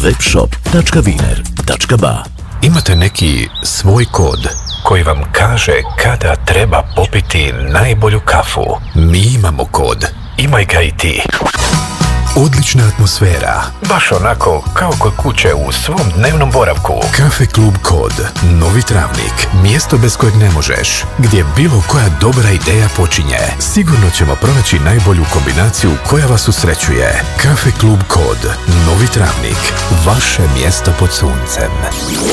webshop.wiener.ba. Imate neki svoj kod koji vam kaže kada treba popiti najbolju kafu? Mi imamo kod. Imaj ga i ti. Odlična atmosfera. Baš onako kao kod kuće u svom dnevnom boravku. Kafe Klub Kod. Novi Travnik. Mjesto bez kojeg ne možeš. Gdje bilo koja dobra ideja počinje. Sigurno ćemo pronaći najbolju kombinaciju koja vas usrećuje. Kafe Klub Kod. Novi Travnik. Vaše mjesto pod suncem.